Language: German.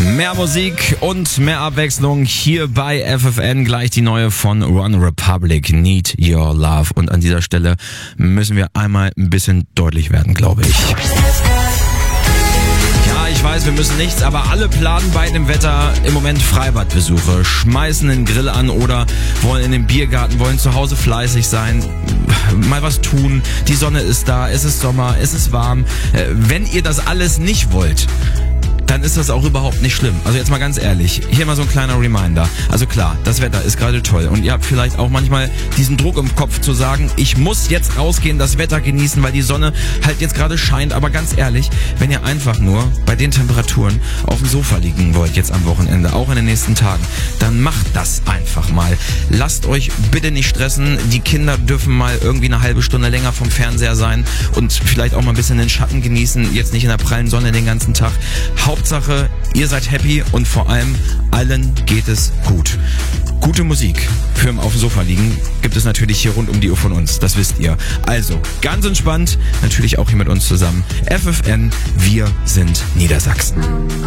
Mehr Musik und mehr Abwechslung hier bei FFN. Gleich die neue von One Republic, Need Your Love. Und an dieser Stelle müssen wir einmal ein bisschen deutlich werden, glaube ich. Ja, ich weiß, wir müssen nichts, aber alle planen bei dem Wetter im Moment Freibadbesuche, schmeißen den Grill an oder wollen in den Biergarten, wollen zu Hause fleißig sein, mal was tun. Die Sonne ist da, es ist Sommer, es ist warm. Wenn ihr das alles nicht wollt, dann ist das auch überhaupt nicht schlimm. Also jetzt mal ganz ehrlich, hier mal so ein kleiner Reminder. Also klar, das Wetter ist gerade toll und ihr habt vielleicht auch manchmal diesen Druck im Kopf zu sagen, ich muss jetzt rausgehen, das Wetter genießen, weil die Sonne halt jetzt gerade scheint. Aber ganz ehrlich, wenn ihr einfach nur bei den Temperaturen auf dem Sofa liegen wollt jetzt am Wochenende, auch in den nächsten Tagen, dann macht das einfach mal. Lasst euch bitte nicht stressen. Die Kinder dürfen mal irgendwie eine halbe Stunde länger vom Fernseher sein und vielleicht auch mal ein bisschen den Schatten genießen, jetzt nicht in der prallen Sonne den ganzen Tag. Hauptsache, ihr seid happy und vor allem allen geht es gut. Gute Musik für auf dem Sofa liegen gibt es natürlich hier rund um die Uhr von uns, das wisst ihr. Also, ganz entspannt, natürlich auch hier mit uns zusammen. FFN, wir sind Niedersachsen.